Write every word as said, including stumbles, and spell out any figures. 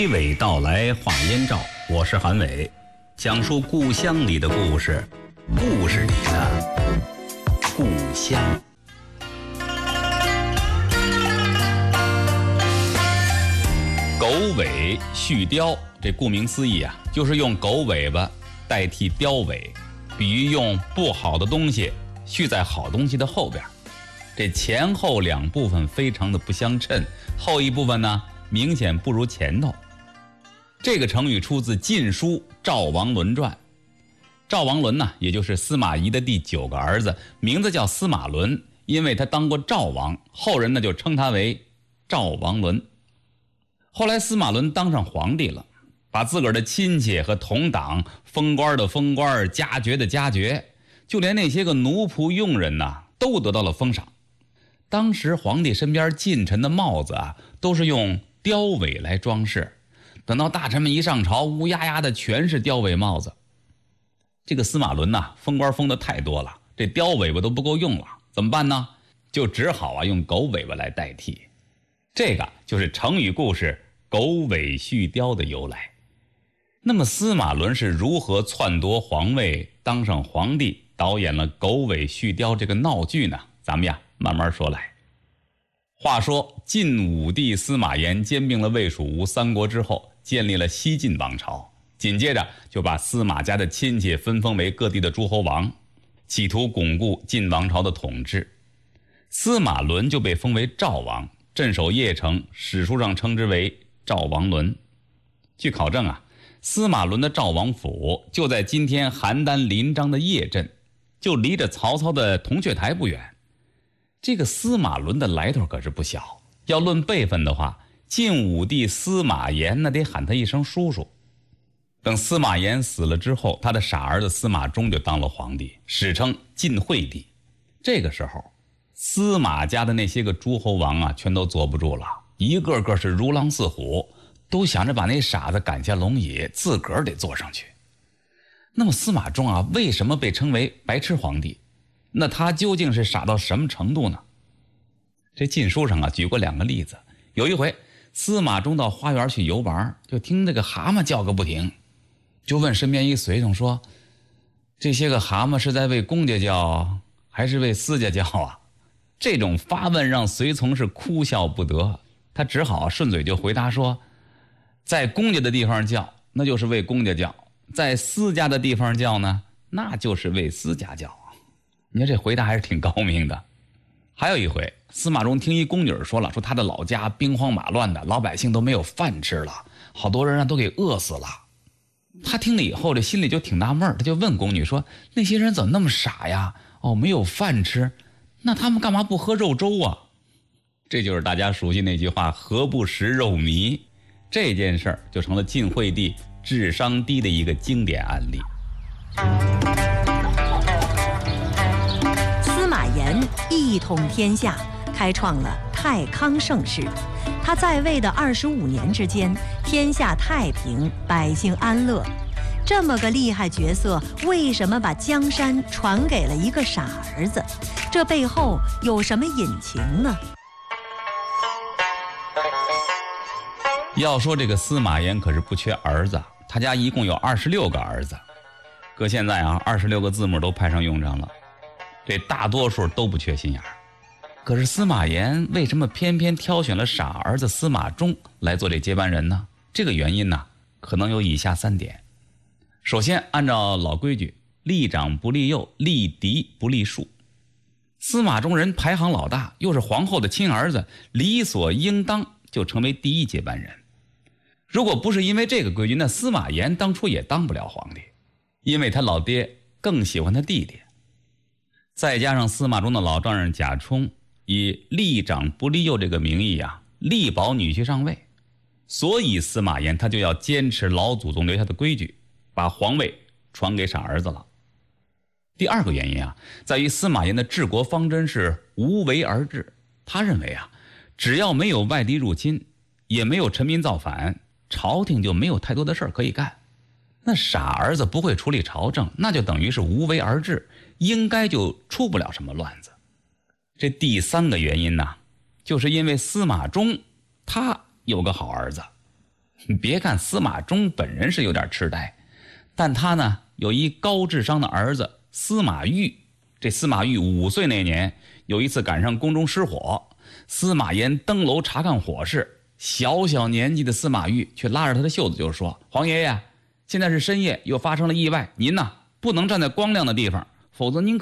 娓娓道来话燕赵，我是韩伟，讲述故乡里的故事，故事里的故乡。狗尾续貂，这顾名思义啊，就是用狗尾巴代替貂尾，比喻用不好的东西续在好东西的后边。这前后两部分非常的不相称，后一部分呢明显不如前头。这个成语出自《晋书·赵王伦传》。赵王伦呢，也就是司马懿的第九个儿子，名字叫司马伦，因为他当过赵王，后人呢就称他为赵王伦。后来司马伦当上皇帝了，把自个儿的亲戚和同党封官的封官，加爵的加爵，就连那些个奴仆佣人呐，都得到了封赏。当时皇帝身边近臣的帽子啊，都是用貂尾来装饰。等到大臣们一上朝，乌压压的全是貂尾帽子。这个司马伦呐，封官封的太多了，这貂尾巴都不够用了，怎么办呢？就只好啊用狗尾巴来代替。这个就是成语故事狗尾续貂的由来。那么司马伦是如何篡夺皇位当上皇帝，导演了狗尾续貂这个闹剧呢？咱们呀慢慢说来。话说晋武帝司马炎兼并了魏蜀吴三国之后，建立了西晋王朝，紧接着就把司马家的亲戚分封为各地的诸侯王，企图巩固晋王朝的统治。司马伦就被封为赵王，镇守邺城，史书上称之为赵王伦。据考证啊，司马伦的赵王府就在今天邯郸临漳的邺镇，就离着曹操的铜雀台不远。这个司马伦的来头可是不小，要论辈分的话，晋武帝司马炎那得喊他一声叔叔。等司马炎死了之后，他的傻儿子司马衷就当了皇帝，史称晋惠帝。这个时候司马家的那些个诸侯王啊，全都坐不住了，一个个是如狼似虎，都想着把那傻子赶下龙椅，自个儿得坐上去。那么司马衷啊，为什么被称为白痴皇帝？那他究竟是傻到什么程度呢？这晋书上啊举过两个例子。有一回司马衷到花园去游玩，就听那个蛤蟆叫个不停，就问身边一随从说，这些个蛤蟆是在为公家叫还是为私家叫啊？这种发问让随从是哭笑不得，他只好顺嘴就回答说，在公家的地方叫那就是为公家叫，在私家的地方叫呢，那就是为私家叫。你看这回答还是挺高明的。还有一回司马衷听一宫女说了，说他的老家兵荒马乱的，老百姓都没有饭吃了，好多人都给饿死了。他听了以后这心里就挺纳闷，他就问宫女说，那些人怎么那么傻呀？哦，没有饭吃，那他们干嘛不喝肉粥啊？这就是大家熟悉那句话，何不食肉糜。这件事儿就成了晋惠帝智商低的一个经典案例。 司马炎一统天下，开创了太康盛世。他在位的二十五年之间，天下太平，百姓安乐。这么个厉害角色，为什么把江山传给了一个傻儿子？这背后有什么隐情呢？ 要说这个司马炎可是不缺儿子，他家一共有二十六个儿子。搁现在啊，二十六个字母都派上用场了，这大多数都不缺心眼儿。可是司马炎为什么偏偏挑选了傻儿子司马衷来做这接班人呢？这个原因呢，可能有以下三点。首先，按照老规矩，立长不立幼，立嫡不立庶。司马衷人排行老大，又是皇后的亲儿子，理所应当就成为第一接班人。如果不是因为这个规矩，那司马炎当初也当不了皇帝，因为他老爹更喜欢他弟弟。再加上司马衷的老丈人贾充以立长不立幼这个名义啊，力保女婿上位，所以司马炎他就要坚持老祖宗留下的规矩，把皇位传给傻儿子了。第二个原因啊，在于司马炎的治国方针是无为而治。他认为啊，只要没有外敌入侵，也没有臣民造反，朝廷就没有太多的事儿可以干。那傻儿子不会处理朝政，那就等于是无为而治，应该就出不了什么乱子。这第三个原因呢，就是因为司马衷他有个好儿子。 别看司马衷本人是有点痴呆，但他呢有一高智商的儿子司马昱。这司马昱五岁那年，有一次赶上宫中失火，司马炎登楼查看火势，小小年纪的司马昱却拉着他的袖子就说：“皇爷爷，现在是深夜，又发生了意外，您呐不能站在光亮的地方，否则您可